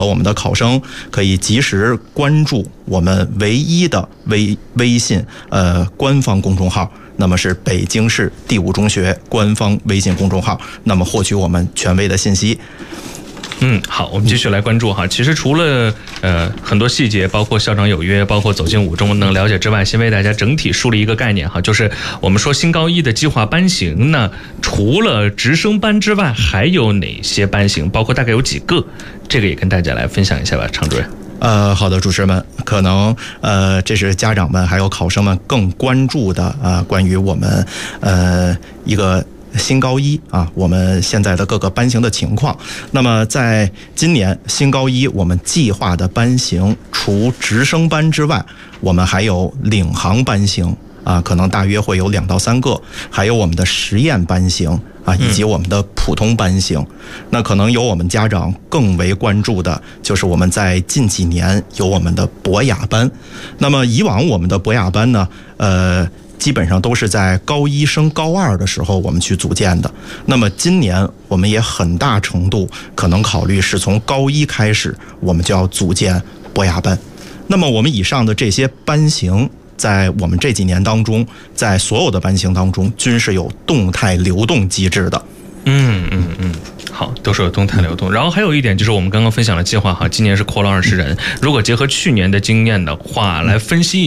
和我们的考生可以及时关注我们唯一的微信官方公众号，那么是北京市第五中学官方微信公众号，那么获取我们权威的信息。 好，我们继续来关注哈。其实除了很多细节，包括校长有约，包括走进五中能了解之外，先为大家整体梳理一个概念哈，就是我们说新高一的计划班型呢，除了直升班之外，还有哪些班型？包括大概有几个？这个也跟大家来分享一下吧，常主任。 好的，主持人们，可能这是家长们还有考生们更关注的关于我们一个新高一我们现在的各个班型的情况。那么在今年新高一我们计划的班型，除直升班之外，我们还有领航班型可能大约会有2到3个，还有我们的实验班型以及我们的普通班型。那可能有我们家长更为关注的就是我们在近几年有我们的博雅班。那么以往我们的博雅班呢基本上都是在高一升高二的时候我们去组建的。那么今年我们也很大程度可能考虑是从高一开始我们就要组建博雅班。那么我们以上的这些班型在我们这几年当中，在所有的班型当中均是有动态流动机制的。 好，都是有动态流动。然后还有一点就是我们刚刚分享的计划哈，今年是扩了20人。如果结合去年的经验的话，来分析